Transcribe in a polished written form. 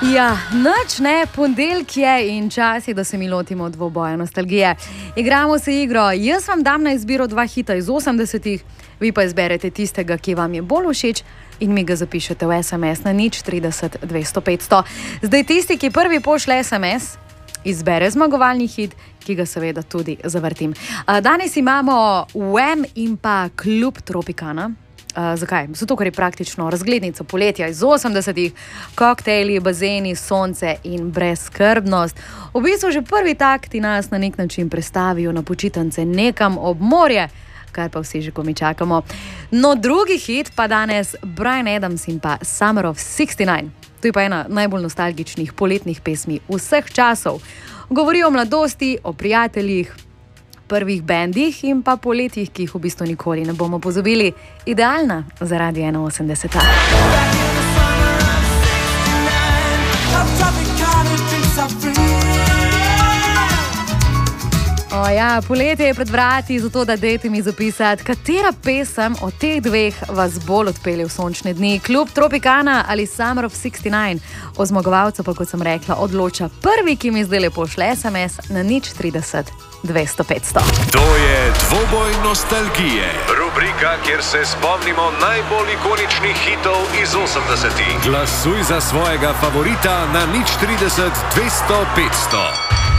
Ja, nič ne, ponedeljek je in čas je, da se mi lotimo dvoboja nostalgije. Igramo se igro, jaz vam dam na izbiro dva hita iz 80-ih, vi pa izberete tistega, ki vam je bolj všeč in mi ga zapišete v SMS na 030 200 500. Zdaj tisti, ki prvi pošle SMS, izbere zmagovalni hit, ki ga seveda tudi zavrtim. Danes imamo Wham in pa Klub Tropicana. Zakaj? Zato, ker je praktično razglednica poletja iz 80-ih, koktejli, bazeni, sonce in brezskrbnost. V bistvu že prvi takti nas na nek način prestavijo na počitnice nekam ob morje, kar pa vsi že komi čakamo. No, drugi hit pa danes Bryan Adams in pa Summer of '69. To je pa ena najbolj nostalgičnih poletnih pesmi vseh časov. Govori o mladosti, o prijateljih, prvih bendih in pa poletjih, ki jih v bistvu nikoli ne bomo pozabili. Idealna za Radio 81. Ja, poletje je pred vrati, zato da dajte mi zapisati, katera pesem od teh dveh vas bolj odpelje v sončne dni. Klub Tropicana ali Summer of '69. O zmagovalcu pa, kot sem rekla, odloča prvi, ki mi zdaj pošle SMS na 030 200 500. To je dvoboj nostalgije. Rubrika, kjer se spomnimo najbolj ikoničnih hitov iz 80-ih. Glasuj za svojega favorita na 030 200 500.